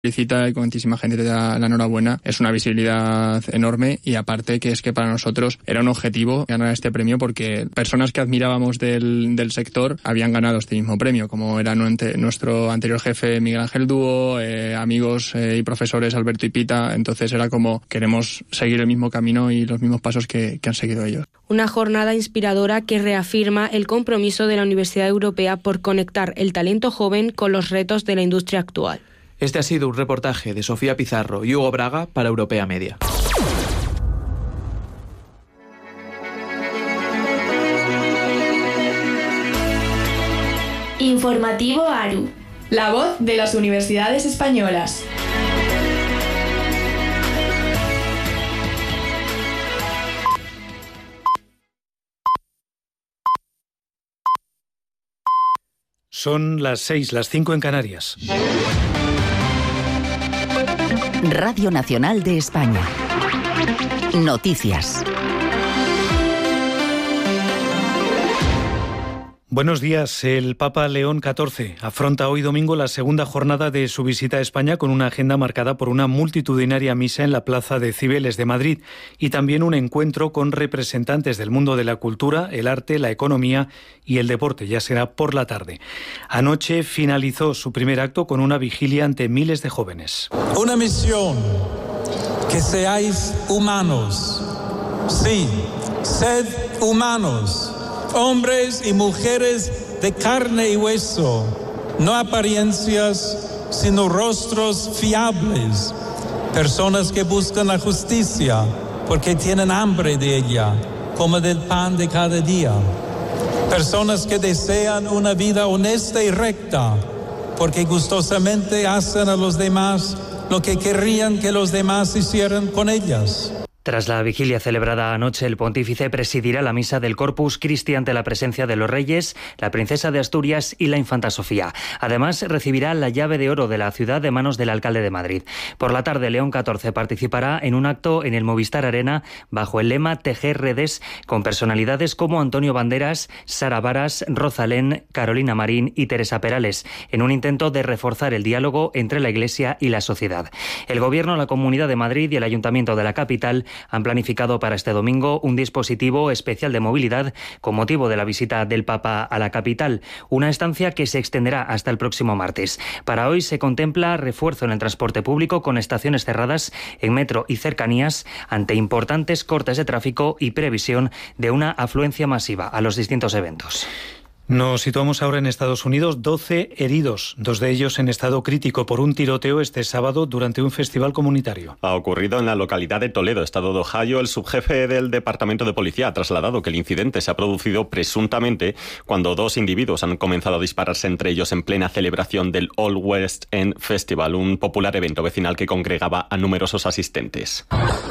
felicita y cuantísima gente te da la enhorabuena. Es una visibilidad enorme y aparte que es que para nosotros era un objetivo ganar este premio porque personas que admirábamos del sector habían ganado este mismo premio, como era nuestro anterior jefe Miguel Ángel Dúo, amigos y profesores Alberto y Pita. Entonces era como queremos seguir el mismo camino y los mismos pasos que han seguido ellos. Una jornada inspiradora que reafirma el compromiso de la Universidad Europea por conectar el talento joven con los retos de la industria actual. Este ha sido un reportaje de Sofía Pizarro y Hugo Braga para Europea Media. Informativo ARU. La voz de las universidades españolas. Son las 6, las 5 en Canarias. Radio Nacional de España. Noticias. Buenos días. El Papa León XIV afronta hoy domingo la segunda jornada de su visita a España con una agenda marcada por una multitudinaria misa en la Plaza de Cibeles de Madrid y también un encuentro con representantes del mundo de la cultura, el arte, la economía y el deporte. Ya será por la tarde. Anoche finalizó su primer acto con una vigilia ante miles de jóvenes. Una misión, que seáis humanos. Sí, sed humanos. Hombres y mujeres de carne y hueso, no apariencias, sino rostros fiables. Personas que buscan la justicia porque tienen hambre de ella, como del pan de cada día. Personas que desean una vida honesta y recta porque gustosamente hacen a los demás lo que querrían que los demás hicieran con ellas. Tras la vigilia celebrada anoche, el pontífice presidirá la misa del Corpus Christi ante la presencia de los reyes, la princesa de Asturias y la infanta Sofía. Además, recibirá la llave de oro de la ciudad de manos del alcalde de Madrid. Por la tarde, León XIV participará en un acto en el Movistar Arena bajo el lema Tejer redes con personalidades como Antonio Banderas, Sara Varas, Rosalén, Carolina Marín y Teresa Perales, en un intento de reforzar el diálogo entre la Iglesia y la sociedad. El Gobierno, la Comunidad de Madrid y el Ayuntamiento de la capital han planificado para este domingo un dispositivo especial de movilidad con motivo de la visita del Papa a la capital, una estancia que se extenderá hasta el próximo martes. Para hoy se contempla refuerzo en el transporte público con estaciones cerradas en metro y cercanías ante importantes cortes de tráfico y previsión de una afluencia masiva a los distintos eventos. Nos situamos ahora en Estados Unidos. 12 heridos, 2 de ellos en estado crítico por un tiroteo este sábado durante un festival comunitario. Ha ocurrido en la localidad de Toledo, estado de Ohio. El subjefe del Departamento de Policía ha trasladado que el incidente se ha producido presuntamente cuando 2 individuos han comenzado a dispararse entre ellos en plena celebración del All West End Festival, un popular evento vecinal que congregaba a numerosos asistentes.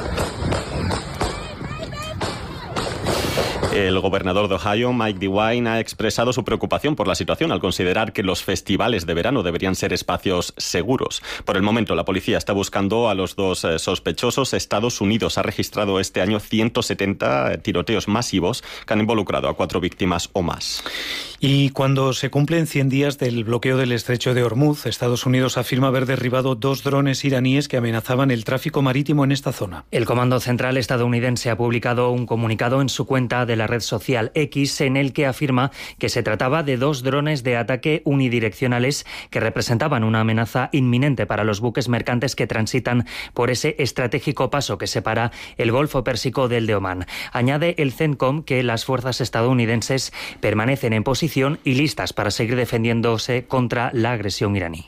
El gobernador de Ohio, Mike DeWine, ha expresado su preocupación por la situación al considerar que los festivales de verano deberían ser espacios seguros. Por el momento, la policía está buscando a los 2 sospechosos. Estados Unidos ha registrado este año 170 tiroteos masivos que han involucrado a 4 víctimas o más. Y cuando se cumplen 100 días del bloqueo del estrecho de Hormuz, Estados Unidos afirma haber derribado 2 drones iraníes que amenazaban el tráfico marítimo en esta zona. El Comando Central estadounidense ha publicado un comunicado en su cuenta de la red social X en el que afirma que se trataba de 2 drones de ataque unidireccionales que representaban una amenaza inminente para los buques mercantes que transitan por ese estratégico paso que separa el Golfo Pérsico del de Omán. Añade el CENTCOM que las fuerzas estadounidenses permanecen en posición y listas para seguir defendiéndose contra la agresión iraní.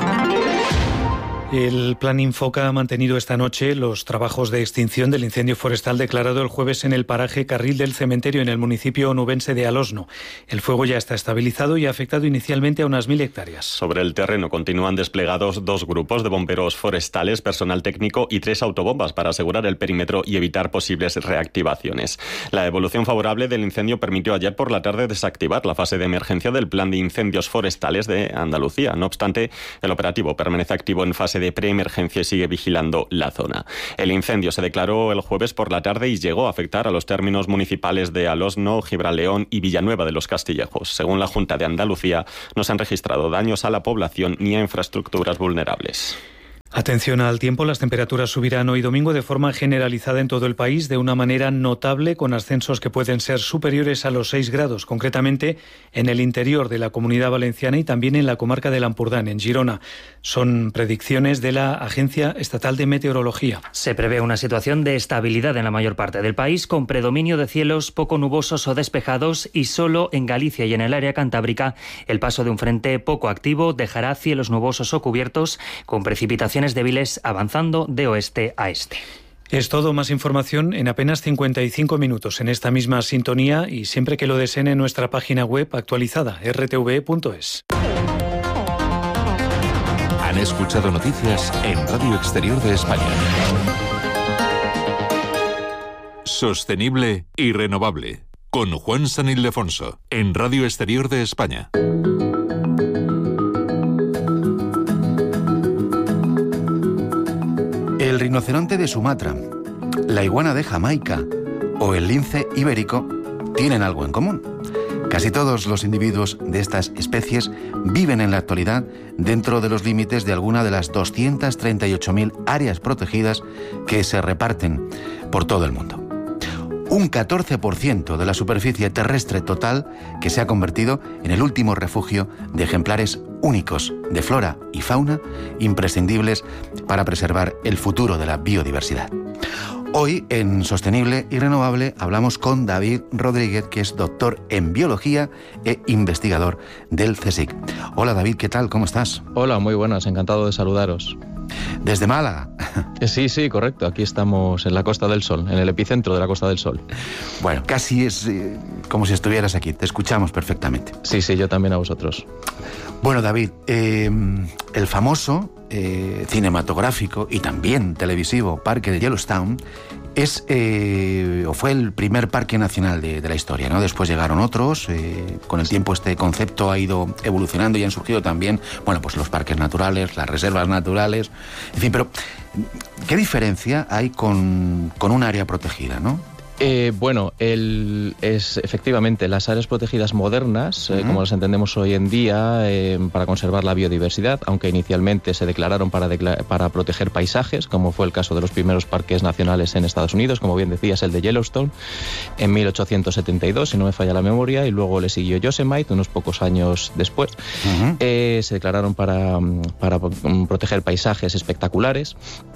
El Plan Infoca ha mantenido esta noche los trabajos de extinción del incendio forestal declarado el jueves en el paraje Carril del Cementerio en el municipio onubense de Alosno. El fuego ya está estabilizado y ha afectado inicialmente a unas 1.000 hectáreas. Sobre el terreno continúan desplegados 2 grupos de bomberos forestales, personal técnico y 3 autobombas para asegurar el perímetro y evitar posibles reactivaciones. La evolución favorable del incendio permitió ayer por la tarde desactivar la fase de emergencia del Plan de Incendios Forestales de Andalucía. No obstante, el operativo permanece activo en fase de preemergencia y sigue vigilando la zona. El incendio se declaró el jueves por la tarde y llegó a afectar a los términos municipales de Alosno, Gibraleón y Villanueva de los Castillejos. Según la Junta de Andalucía, no se han registrado daños a la población ni a infraestructuras vulnerables. Atención al tiempo, las temperaturas subirán hoy domingo de forma generalizada en todo el país de una manera notable, con ascensos que pueden ser superiores a los 6 grados, concretamente en el interior de la Comunidad Valenciana y también en la comarca del Ampurdán, en Girona. Son predicciones de la Agencia Estatal de Meteorología. Se prevé una situación de estabilidad en la mayor parte del país, con predominio de cielos poco nubosos o despejados, y solo en Galicia y en el área cantábrica el paso de un frente poco activo dejará cielos nubosos o cubiertos, con precipitaciones débiles avanzando de oeste a este. Es todo, más información en apenas 55 minutos en esta misma sintonía y siempre que lo deseen en nuestra página web actualizada rtve.es. Han escuchado noticias en Radio Exterior de España. Sostenible y renovable, con Juan San Ildefonso, en Radio Exterior de España. El rinoceronte de Sumatra, la iguana de Jamaica o el lince ibérico tienen algo en común. Casi todos los individuos de estas especies viven en la actualidad dentro de los límites de alguna de las 238.000 áreas protegidas que se reparten por todo el mundo. Un 14% de la superficie terrestre total que se ha convertido en el último refugio de ejemplares únicos de flora y fauna imprescindibles para preservar el futuro de la biodiversidad. Hoy, en Sostenible y Renovable, hablamos con David Rodríguez, que es doctor en biología e investigador del CSIC. Hola David, ¿qué tal? ¿Cómo estás? Hola, muy buenas, encantado de saludaros. ¿Desde Málaga? Sí, correcto. Aquí estamos en la Costa del Sol, en el epicentro de la Costa del Sol. Bueno, casi es como si estuvieras aquí. Te escuchamos perfectamente. Sí, yo también a vosotros. Bueno, David, el famoso cinematográfico y también televisivo Parque de Yellowstone es o fue el primer parque nacional de la historia, ¿no? Después llegaron otros, con el tiempo este concepto ha ido evolucionando y han surgido también, bueno, pues los parques naturales, las reservas naturales, en fin, pero ¿qué diferencia hay con un área protegida, no? Bueno, es efectivamente las áreas protegidas modernas, como las entendemos hoy en día, para conservar la biodiversidad, aunque inicialmente se declararon para proteger paisajes, como fue el caso de los primeros parques nacionales en Estados Unidos, como bien decías, el de Yellowstone, en 1872, si no me falla la memoria, y luego le siguió Yosemite unos pocos años después. Se declararon para proteger paisajes espectaculares.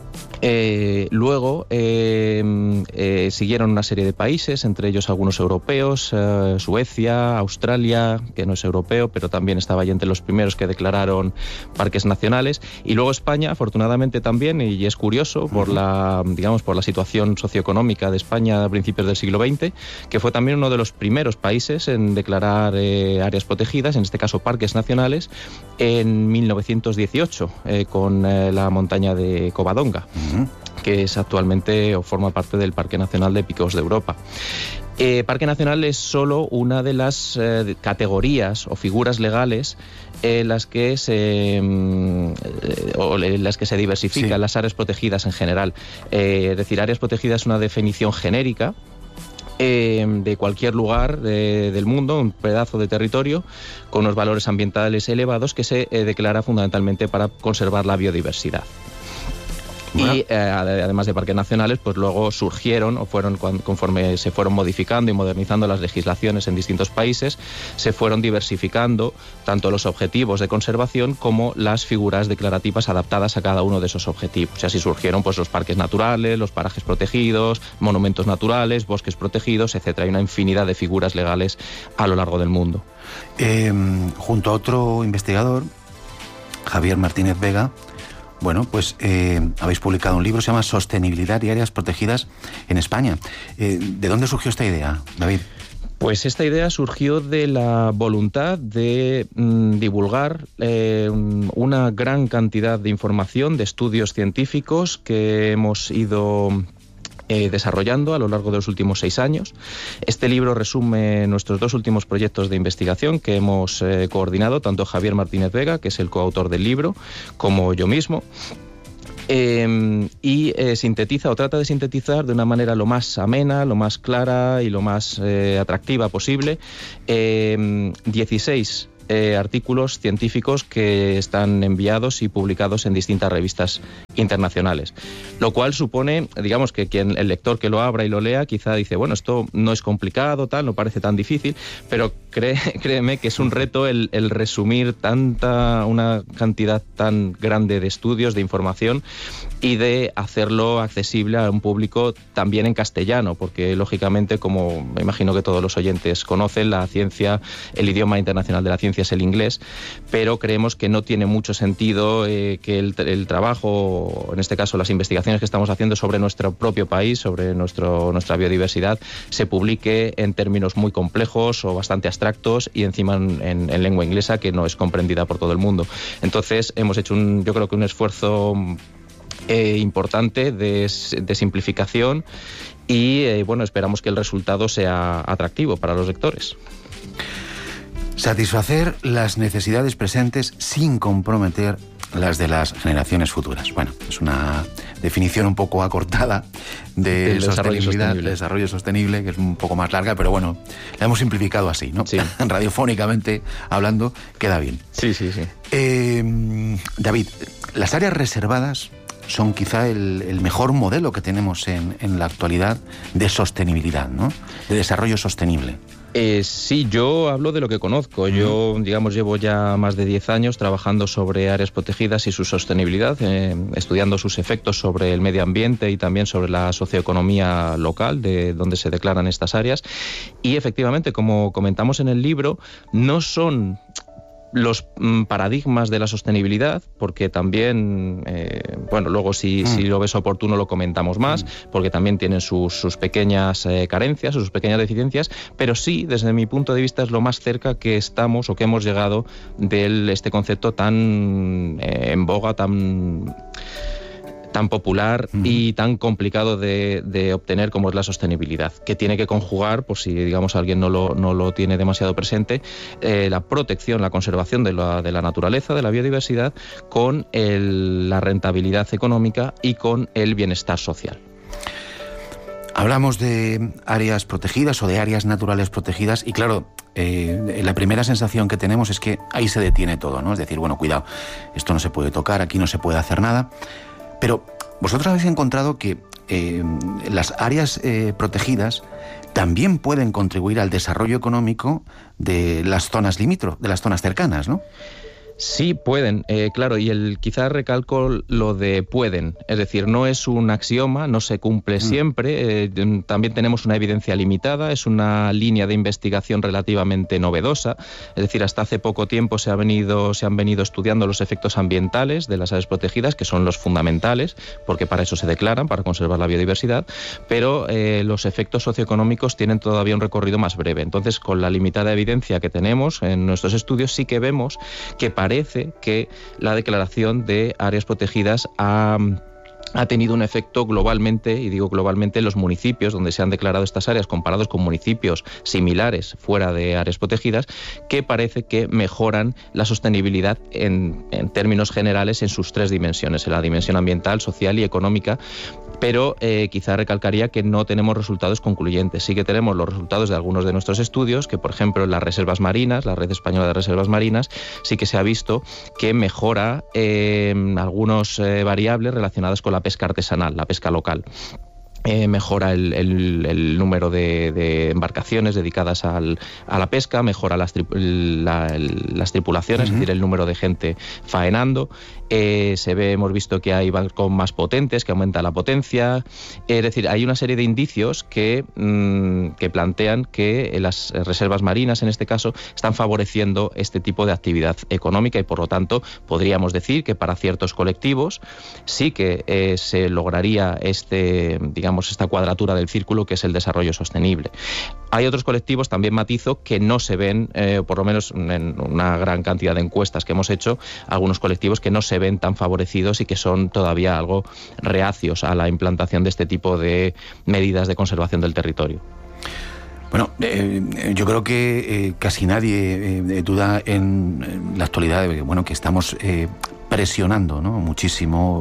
Luego siguieron una serie de países, entre ellos algunos europeos, Suecia, Australia, que no es europeo, pero también estaba ahí entre los primeros que declararon parques nacionales, y luego España, afortunadamente también, y es curioso por la situación socioeconómica de España a principios del siglo XX, que fue también uno de los primeros países en declarar áreas protegidas, en este caso parques nacionales, en 1918, con la montaña de Covadonga, que es actualmente o forma parte del Parque Nacional de Picos de Europa. Parque Nacional es solo una de las categorías o figuras legales en las que se diversifican las áreas protegidas en general. Es decir, áreas protegidas es una definición genérica de cualquier lugar del mundo, un pedazo de territorio con unos valores ambientales elevados que se declara fundamentalmente para conservar la biodiversidad. Y además de parques nacionales, pues luego surgieron o fueron conforme se fueron modificando y modernizando las legislaciones en distintos países, se fueron diversificando tanto los objetivos de conservación como las figuras declarativas adaptadas a cada uno de esos objetivos. Y así surgieron pues los parques naturales, los parajes protegidos, monumentos naturales, bosques protegidos, etcétera. Hay una infinidad de figuras legales a lo largo del mundo. Junto a otro investigador, Javier Martínez Vega, bueno, pues habéis publicado un libro, se llama Sostenibilidad y áreas protegidas en España. ¿De dónde surgió esta idea, David? Pues esta idea surgió de la voluntad de divulgar una gran cantidad de información, de estudios científicos que hemos ido desarrollando a lo largo de los últimos 6 años. Este libro resume nuestros 2 últimos proyectos de investigación que hemos coordinado, tanto Javier Martínez Vega, que es el coautor del libro, como yo mismo. Y sintetiza o trata de sintetizar de una manera lo más amena, lo más clara y lo más atractiva posible 16 artículos científicos que están enviados y publicados en distintas revistas internacionales, lo cual supone, digamos, que el lector que lo abra y lo lea quizá dice, bueno, esto no es complicado, tal, no parece tan difícil, pero créeme que es un reto el resumir una cantidad tan grande de estudios, de información, y de hacerlo accesible a un público también en castellano, porque lógicamente, como me imagino que todos los oyentes conocen, la ciencia, el idioma internacional de la ciencia es el inglés, pero creemos que no tiene mucho sentido que el trabajo, en este caso las investigaciones que estamos haciendo sobre nuestro propio país, sobre nuestra biodiversidad, se publique en términos muy complejos o bastante abstractos y encima en lengua inglesa que no es comprendida por todo el mundo. Entonces hemos hecho yo creo que un esfuerzo importante de simplificación y bueno, esperamos que el resultado sea atractivo para los lectores. Satisfacer las necesidades presentes sin comprometer las de las generaciones futuras. Bueno, es una definición un poco acortada de sostenibilidad, de desarrollo sostenible, que es un poco más larga, pero bueno, la hemos simplificado así, ¿no? Sí. Radiofónicamente hablando, queda bien. Sí. David, las áreas reservadas son quizá el mejor modelo que tenemos en la actualidad de sostenibilidad, ¿no? De desarrollo sostenible. Sí, yo hablo de lo que conozco. Yo, digamos, llevo ya más de 10 años trabajando sobre áreas protegidas y su sostenibilidad, estudiando sus efectos sobre el medio ambiente y también sobre la socioeconomía local de donde se declaran estas áreas. Y efectivamente, como comentamos en el libro, no son los paradigmas de la sostenibilidad, porque también, bueno, luego si lo ves oportuno lo comentamos más, porque también tienen sus pequeñas carencias, sus pequeñas deficiencias, pero sí, desde mi punto de vista, es lo más cerca que estamos o que hemos llegado de este concepto tan en boga, tan popular y tan complicado de obtener como es la sostenibilidad, que tiene que conjugar, por si digamos alguien no lo tiene demasiado presente, la protección, la conservación de la naturaleza, de la biodiversidad, con la rentabilidad económica y con el bienestar social. Hablamos de áreas protegidas o de áreas naturales protegidas y claro, la primera sensación que tenemos es que ahí se detiene todo, ¿no? Es decir, bueno, cuidado, esto no se puede tocar, aquí no se puede hacer nada. Pero vosotros habéis encontrado que las áreas protegidas también pueden contribuir al desarrollo económico de las zonas limítrofes, de las zonas cercanas, ¿no? Sí, pueden, claro, y quizás recalco lo de pueden, es decir, no es un axioma, no se cumple siempre, también tenemos una evidencia limitada, es una línea de investigación relativamente novedosa, es decir, hasta hace poco tiempo se han venido estudiando los efectos ambientales de las áreas protegidas, que son los fundamentales, porque para eso se declaran, para conservar la biodiversidad, pero los efectos socioeconómicos tienen todavía un recorrido más breve. Entonces, con la limitada evidencia que tenemos en nuestros estudios, sí que vemos que parece que la declaración de áreas protegidas ha tenido un efecto globalmente, y digo globalmente, en los municipios donde se han declarado estas áreas comparados con municipios similares fuera de áreas protegidas, que parece que mejoran la sostenibilidad en términos generales en sus tres dimensiones, en la dimensión ambiental, social y económica, pero quizá recalcaría que no tenemos resultados concluyentes. Sí que tenemos los resultados de algunos de nuestros estudios, que por ejemplo en las reservas marinas, la Red Española de Reservas Marinas, sí que se ha visto que mejora algunas variables relacionadas con la pesca artesanal, la pesca local. Mejora el número de embarcaciones dedicadas a la pesca, mejora las tripulaciones, es decir, el número de gente faenando. Hemos visto que hay barcos más potentes, que aumenta la potencia. Es decir, hay una serie de indicios que plantean que las reservas marinas, en este caso, están favoreciendo este tipo de actividad económica y, por lo tanto, podríamos decir que para ciertos colectivos sí que se lograría esta cuadratura del círculo, que es el desarrollo sostenible. Hay otros colectivos, también matizo, que no se ven, por lo menos en una gran cantidad de encuestas que hemos hecho, algunos colectivos que no se ven tan favorecidos y que son todavía algo reacios a la implantación de este tipo de medidas de conservación del territorio. Bueno, yo creo que casi nadie duda en la actualidad de que estamos presionando, ¿no?, muchísimo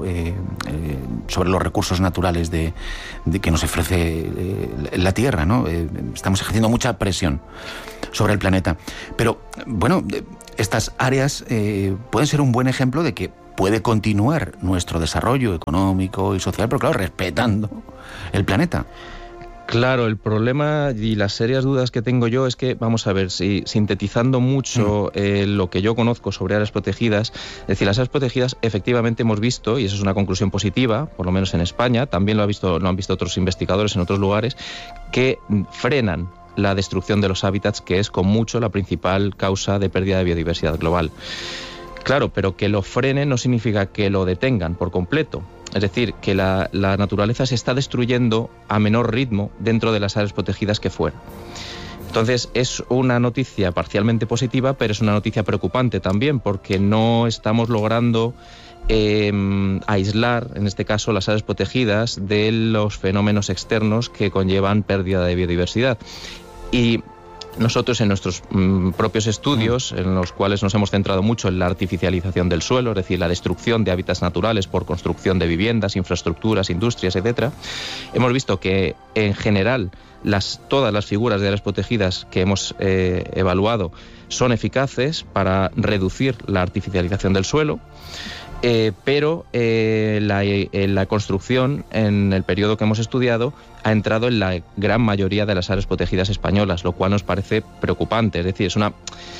sobre los recursos naturales de que nos ofrece la Tierra, ¿no? Estamos ejerciendo mucha presión sobre el planeta. Pero, bueno, estas áreas pueden ser un buen ejemplo de que puede continuar nuestro desarrollo económico y social, pero claro, respetando el planeta. Claro, el problema y las serias dudas que tengo yo es que, vamos a ver, si sintetizando mucho lo que yo conozco sobre áreas protegidas, es decir, las áreas protegidas efectivamente hemos visto, y eso es una conclusión positiva, por lo menos en España, también lo han visto otros investigadores en otros lugares, que frenan la destrucción de los hábitats, que es con mucho la principal causa de pérdida de biodiversidad global. Claro, pero que lo frenen no significa que lo detengan por completo. Es decir, que la naturaleza se está destruyendo a menor ritmo dentro de las áreas protegidas que fuera. Entonces, es una noticia parcialmente positiva, pero es una noticia preocupante también, porque no estamos logrando aislar, en este caso, las áreas protegidas de los fenómenos externos que conllevan pérdida de biodiversidad. Y nosotros en nuestros propios estudios, en los cuales nos hemos centrado mucho en la artificialización del suelo, es decir, la destrucción de hábitats naturales por construcción de viviendas, infraestructuras, industrias, etcétera, hemos visto que en general todas las figuras de áreas protegidas que hemos evaluado son eficaces para reducir la artificialización del suelo. Pero la construcción, en el periodo que hemos estudiado, ha entrado en la gran mayoría de las áreas protegidas españolas, lo cual nos parece preocupante. Es decir, es una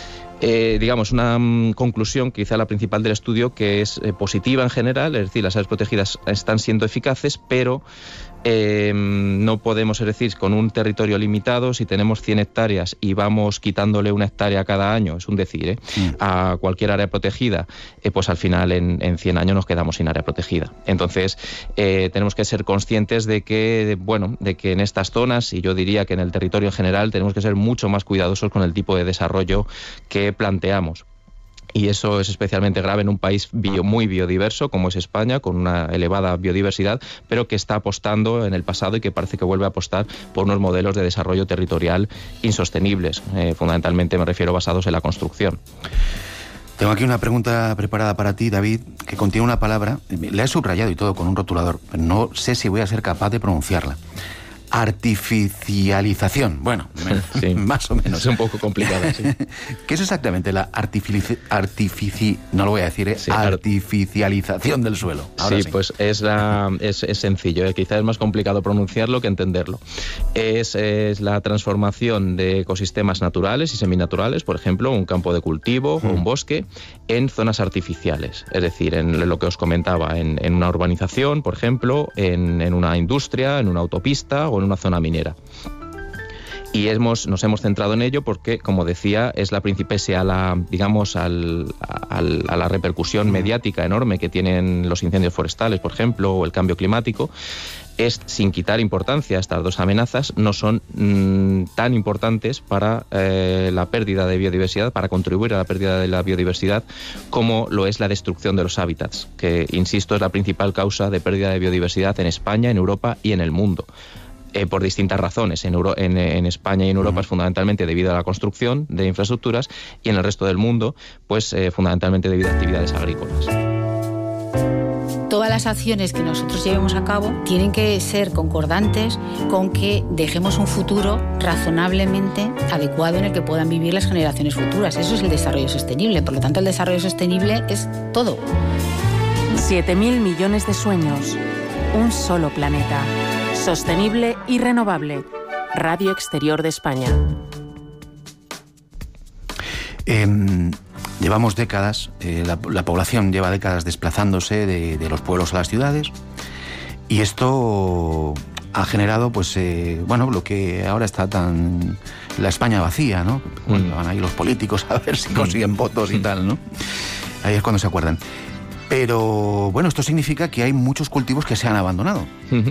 conclusión, quizá la principal del estudio, que es positiva en general, es decir, las áreas protegidas están siendo eficaces, pero no podemos, es decir, con un territorio limitado, si tenemos 100 hectáreas y vamos quitándole una hectárea cada año, es un decir, a cualquier área protegida, pues al final en 100 años nos quedamos sin área protegida. Entonces, tenemos que ser conscientes de que en estas zonas, y yo diría que en el territorio en general, tenemos que ser mucho más cuidadosos con el tipo de desarrollo que planteamos. Y eso es especialmente grave en un país muy biodiverso como es España, con una elevada biodiversidad, pero que está apostando en el pasado y que parece que vuelve a apostar por unos modelos de desarrollo territorial insostenibles, fundamentalmente me refiero basados en la construcción. Tengo aquí una pregunta preparada para ti, David, que contiene una palabra, la he subrayado y todo con un rotulador, pero no sé si voy a ser capaz de pronunciarla. Artificialización. Bueno, sí, más o menos. Es un poco complicada, sí. ¿Qué es exactamente la no lo voy a decir, sí, artificialización del suelo? Ahora sí, pues es sencillo, quizás es más complicado pronunciarlo que entenderlo. Es la transformación de ecosistemas naturales y seminaturales, por ejemplo, un campo de cultivo o un bosque, en zonas artificiales. Es decir, en lo que os comentaba, en una urbanización, por ejemplo, en una industria, en una autopista o en una zona minera. Y nos hemos centrado en ello porque, como decía, es pese a la repercusión mediática enorme que tienen los incendios forestales, por ejemplo, o el cambio climático, sin quitar importancia a estas dos amenazas, no son tan importantes para la pérdida de biodiversidad, para contribuir a la pérdida de la biodiversidad, como lo es la destrucción de los hábitats, que, insisto, es la principal causa de pérdida de biodiversidad en España, en Europa y en el mundo. Por distintas razones. En España y en Europa es fundamentalmente debido a la construcción de infraestructuras, y en el resto del mundo, pues fundamentalmente debido a actividades agrícolas. Todas las acciones que nosotros llevemos a cabo tienen que ser concordantes con que dejemos un futuro razonablemente adecuado en el que puedan vivir las generaciones futuras. Eso es el desarrollo sostenible. Por lo tanto, el desarrollo sostenible es todo. 7.000 millones de sueños. Un solo planeta. Sostenible y renovable. Radio Exterior de España. Llevamos décadas, la población lleva décadas desplazándose de los pueblos a las ciudades, y esto ha generado, lo que ahora está la España vacía, ¿no? Van ahí los políticos a ver si consiguen votos y tal, ¿no? Ahí es cuando se acuerdan. Pero, bueno, esto significa que hay muchos cultivos que se han abandonado.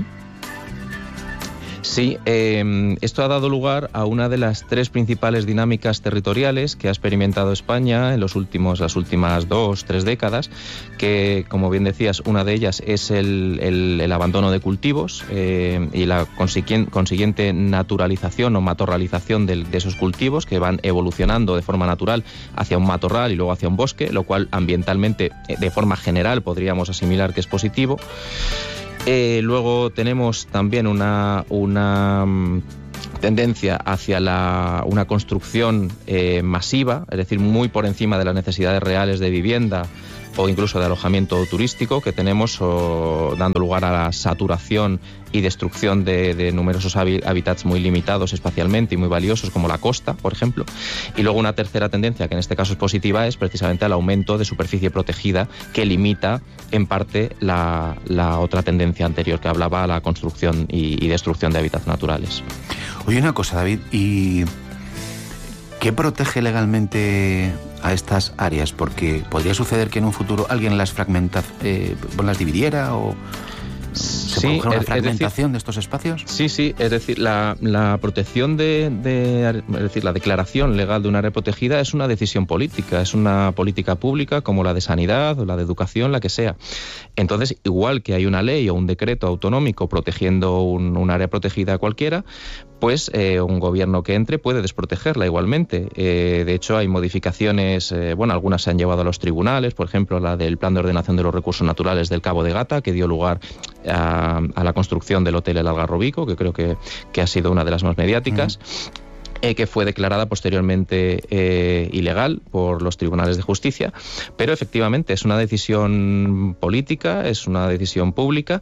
Sí, esto ha dado lugar a una de las 3 principales dinámicas territoriales que ha experimentado España en las últimas 2-3 décadas, que, como bien decías, una de ellas es el abandono de cultivos y la consiguiente naturalización o matorralización de esos cultivos, que van evolucionando de forma natural hacia un matorral y luego hacia un bosque, lo cual ambientalmente, de forma general, podríamos asimilar que es positivo. Luego tenemos también una tendencia hacia una construcción masiva, es decir, muy por encima de las necesidades reales de vivienda, o incluso de alojamiento turístico que tenemos, dando lugar a la saturación y destrucción de numerosos hábitats muy limitados espacialmente y muy valiosos, como la costa, por ejemplo. Y luego una tercera tendencia, que en este caso es positiva, es precisamente el aumento de superficie protegida, que limita en parte la otra tendencia anterior, que hablaba a la construcción y destrucción de hábitats naturales. Oye, una cosa, David, ¿y qué protege legalmente a estas áreas? Porque podría suceder que en un futuro alguien las las dividiera o se produjera una fragmentación de estos espacios. Sí, es decir, la protección es decir, la declaración legal de un área protegida es una decisión política, es una política pública como la de sanidad o la de educación, la que sea. Entonces, igual que hay una ley o un decreto autonómico protegiendo un área protegida cualquiera, pues un gobierno que entre puede desprotegerla igualmente. De hecho, hay modificaciones, algunas se han llevado a los tribunales, por ejemplo, la del Plan de Ordenación de los Recursos Naturales del Cabo de Gata, que dio lugar a la construcción del Hotel El Algarrobico, que creo que ha sido una de las más mediáticas. Que fue declarada posteriormente ilegal por los tribunales de justicia, pero efectivamente es una decisión política, es una decisión pública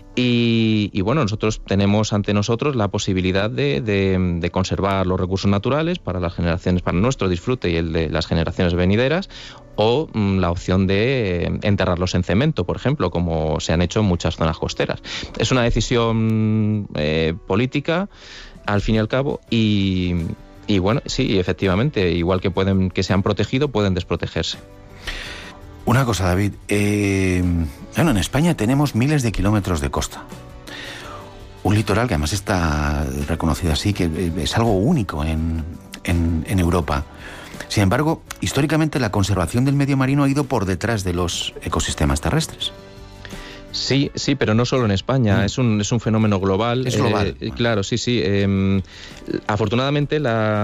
y bueno, nosotros tenemos ante nosotros la posibilidad de conservar los recursos naturales para las generaciones, para nuestro disfrute y el de las generaciones venideras, o la opción de enterrarlos en cemento, por ejemplo, como se han hecho en muchas zonas costeras. Es una decisión política, al fin y al cabo, y bueno, sí, efectivamente, igual que se han protegido, pueden desprotegerse. Una cosa, David, en España tenemos miles de kilómetros de costa. Un litoral que además está reconocido así, que es algo único en Europa. Sin embargo, históricamente la conservación del medio marino ha ido por detrás de los ecosistemas terrestres. Sí, pero no solo en España, es un fenómeno global. Es global. Claro, sí. Afortunadamente,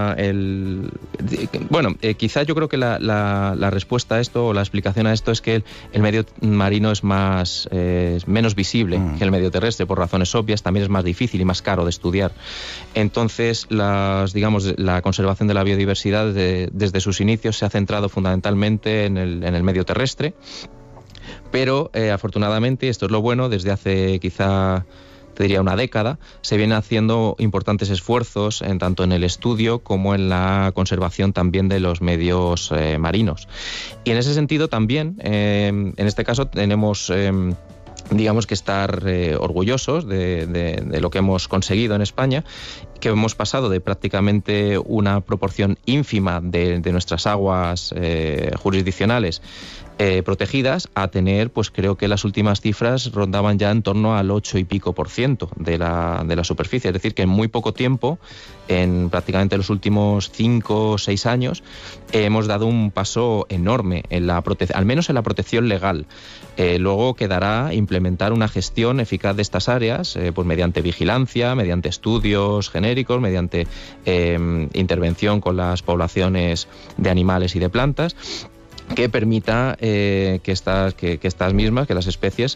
quizá yo creo que la respuesta a esto, o la explicación a esto, es que el medio marino es menos visible que el medio terrestre, por razones obvias. También es más difícil y más caro de estudiar. Entonces, la conservación de la biodiversidad desde sus inicios se ha centrado fundamentalmente en el medio terrestre. Pero afortunadamente, esto es lo bueno, desde hace quizá, te diría, una década, se vienen haciendo importantes esfuerzos tanto en el estudio como en la conservación también de los medios marinos. Y en ese sentido también, en este caso, tenemos que estar orgullosos de lo que hemos conseguido en España, que hemos pasado de prácticamente una proporción ínfima de nuestras aguas jurisdiccionales protegidas a tener, pues creo que las últimas cifras rondaban ya en torno al 8 y pico % de la superficie. Es decir, que en muy poco tiempo, en prácticamente los últimos 5 o 6 años, hemos dado un paso enorme al menos en la protección legal. Luego quedará implementar una gestión eficaz de estas áreas, pues mediante vigilancia, mediante estudios genéricos, mediante intervención con las poblaciones de animales y de plantas, que permita que las especies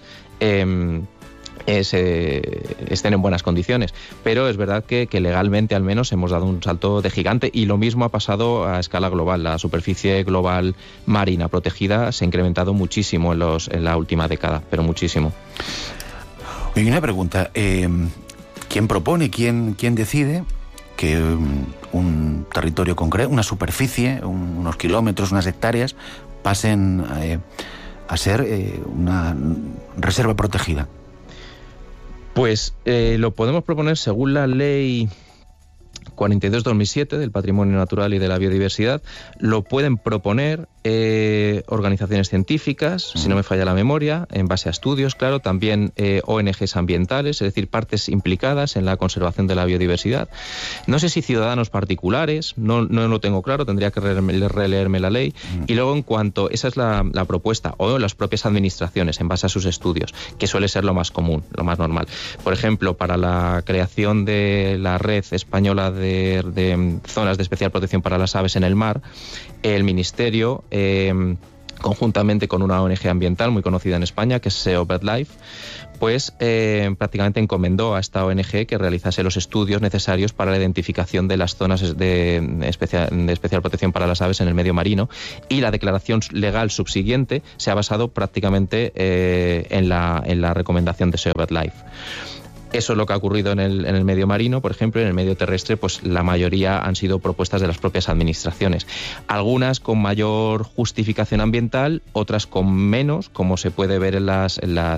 estén en buenas condiciones. Pero es verdad que legalmente al menos hemos dado un salto de gigante, y lo mismo ha pasado a escala global. La superficie global marina protegida se ha incrementado muchísimo en la última década, pero muchísimo. Oye, una pregunta. ¿Quién propone, quién decide que un territorio concreto, una superficie, unos kilómetros, unas hectáreas, pasen a ser una reserva protegida? Pues lo podemos proponer según la ley 42/2007 del Patrimonio Natural y de la Biodiversidad. Lo pueden proponer organizaciones científicas, si no me falla la memoria, en base a estudios, claro, también ONGs ambientales, es decir, partes implicadas en la conservación de la biodiversidad. No sé si ciudadanos particulares, no lo tengo claro, tendría que releerme la ley. Y luego, en cuanto, esa es la propuesta, o las propias administraciones en base a sus estudios, que suele ser lo más común, lo más normal. Por ejemplo, para la creación de la red española de zonas de especial protección para las aves en el mar, el Ministerio conjuntamente con una ONG ambiental muy conocida en España, que es Save BirdLife, pues prácticamente encomendó a esta ONG que realizase los estudios necesarios para la identificación de las zonas de especial protección para las aves en el medio marino, y la declaración legal subsiguiente se ha basado prácticamente en la recomendación de Save BirdLife. Eso es lo que ha ocurrido en el medio marino. Por ejemplo, en el medio terrestre, pues la mayoría han sido propuestas de las propias administraciones. Algunas con mayor justificación ambiental, otras con menos, como se puede ver en las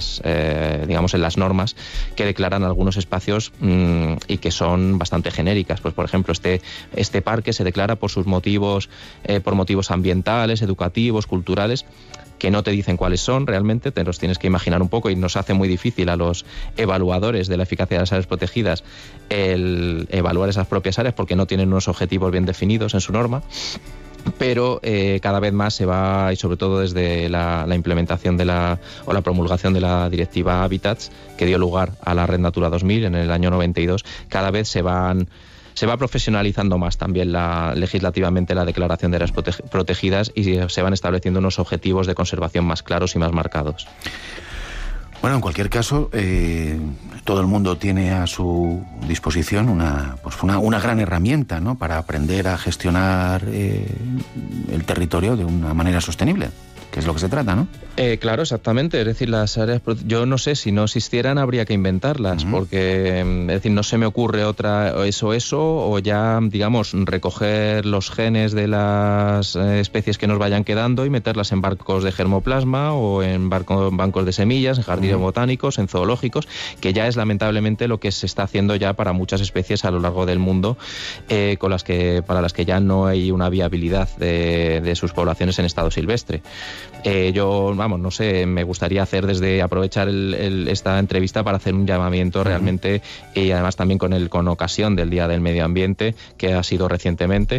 normas que declaran algunos espacios y que son bastante genéricas. Pues, por ejemplo, este parque se declara por sus motivos, por motivos ambientales, educativos, culturales, que no te dicen cuáles son realmente, te los tienes que imaginar un poco, y nos hace muy difícil a los evaluadores de la eficacia de las áreas protegidas el evaluar esas propias áreas, porque no tienen unos objetivos bien definidos en su norma. Pero cada vez más se va, y sobre todo desde la implementación la promulgación de la Directiva Hábitats, que dio lugar a la Red Natura 2000 en el año 92, cada vez se va profesionalizando más también legislativamente la declaración de áreas protegidas, y se van estableciendo unos objetivos de conservación más claros y más marcados. Bueno, en cualquier caso, todo el mundo tiene a su disposición una gran herramienta, ¿no?, para aprender a gestionar el territorio de una manera sostenible, que es lo que se trata, ¿no? Claro, exactamente. Es decir, las áreas, yo no sé, si no existieran habría que inventarlas, porque es decir, no se me ocurre otra eso, o ya, digamos, recoger los genes de las especies que nos vayan quedando y meterlas en barcos de germoplasma o en bancos de semillas, en jardines botánicos, en zoológicos, que ya es lamentablemente lo que se está haciendo ya para muchas especies a lo largo del mundo, para las que ya no hay una viabilidad de sus poblaciones en estado silvestre. No sé, me gustaría aprovechar esta entrevista para hacer un llamamiento realmente, y además también con ocasión del Día del Medio Ambiente, que ha sido recientemente,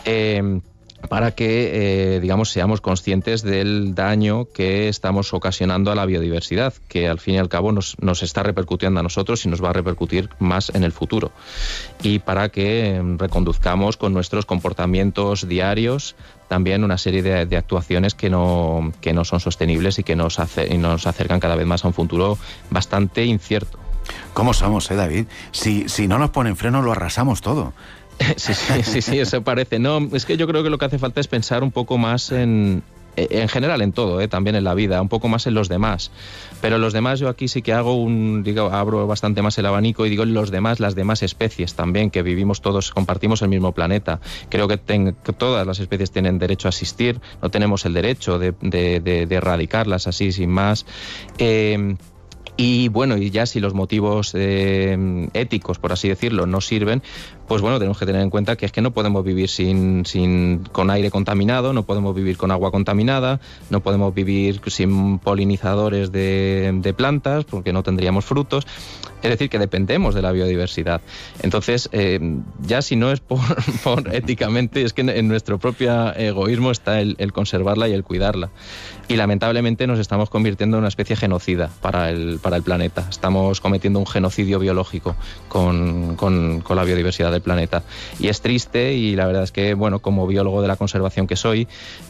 para que, seamos conscientes del daño que estamos ocasionando a la biodiversidad, que al fin y al cabo nos está repercutiendo a nosotros y nos va a repercutir más en el futuro. Y para que reconduzcamos con nuestros comportamientos diarios también una serie de actuaciones que no son sostenibles y que nos acercan cada vez más a un futuro bastante incierto. ¿Cómo somos, David? Si no nos ponen freno, lo arrasamos todo. Sí, eso parece. No, es que yo creo que lo que hace falta es pensar un poco más en general, en todo, también en la vida, un poco más en los demás. Pero los demás, yo aquí sí que abro bastante más el abanico y digo las demás especies también, que vivimos todos, compartimos el mismo planeta. Creo que todas las especies tienen derecho a existir, no tenemos el derecho de erradicarlas así sin más. Y bueno, y ya si los motivos éticos, por así decirlo, no sirven, pues bueno, tenemos que tener en cuenta que es que no podemos vivir con aire contaminado, no podemos vivir con agua contaminada, no podemos vivir sin polinizadores de plantas, porque no tendríamos frutos. Es decir, que dependemos de la biodiversidad. Entonces, ya si no es por éticamente, es que en nuestro propio egoísmo está el conservarla y el cuidarla. Y lamentablemente nos estamos convirtiendo en una especie genocida para el planeta. Estamos cometiendo un genocidio biológico con la biodiversidad del planeta. Y es triste, y la verdad es que, bueno, como biólogo de la conservación que soy,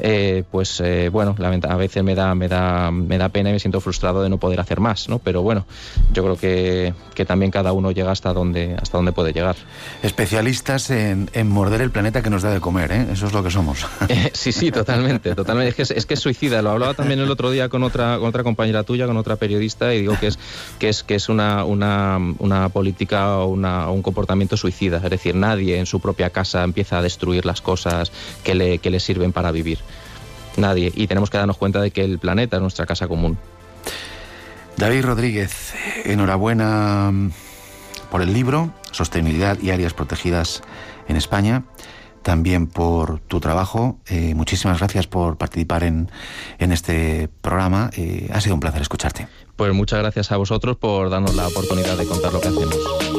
a veces me da pena y me siento frustrado de no poder hacer más, ¿no? Pero bueno, yo creo que también cada uno llega hasta donde puede llegar. Especialistas en morder el planeta que nos da de comer, ¿eh? Eso es lo que somos. Sí, totalmente. Es que es suicida. Lo hablaba también el otro día con otra compañera tuya, con otra periodista, y digo que es una política o un comportamiento suicida. Es decir, nadie en su propia casa empieza a destruir las cosas que le sirven para vivir. Nadie. Y tenemos que darnos cuenta de que el planeta es nuestra casa común. David Rodríguez, enhorabuena por el libro Sostenibilidad y áreas protegidas en España, también por tu trabajo. Muchísimas gracias por participar en este programa. Ha sido un placer escucharte. Pues muchas gracias a vosotros por darnos la oportunidad de contar lo que hacemos.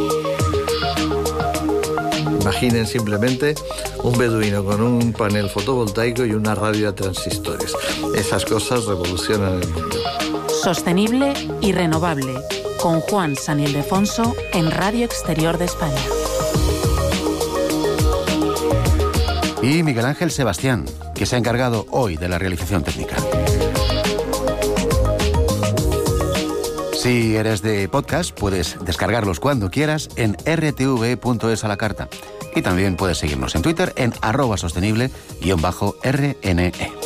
Imaginen simplemente un beduino con un panel fotovoltaico y una radio a transistores. Esas cosas revolucionan el mundo. Sostenible y renovable, con Juan San Ildefonso en Radio Exterior de España. Y Miguel Ángel Sebastián, que se ha encargado hoy de la realización técnica. Si eres de podcast, puedes descargarlos cuando quieras en rtv.es a la carta. Y también puedes seguirnos en Twitter en @sostenible_RNE.